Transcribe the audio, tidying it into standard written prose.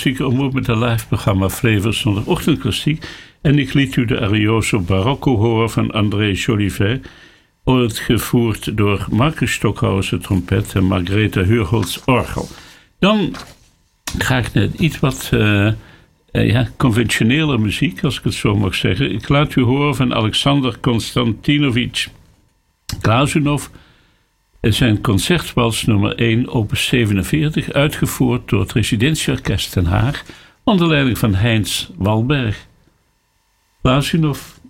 Publieke Omroep met een live programma Flavors Zondagochtend Klassiek. En ik liet u de Arioso Barocco horen van André Jolivet, uitgevoerd door Marcus Stockhausen trompet en Margaretha Huurholz orgel. Dan ga ik net iets wat conventionele muziek, als ik het zo mag zeggen. Ik laat u horen van Alexander Konstantinovich Glazunov. Zijn concertwals nummer 1, opus 47, uitgevoerd door het Residentieorkest Den Haag, onder leiding van Heinz Walberg. Glazunov.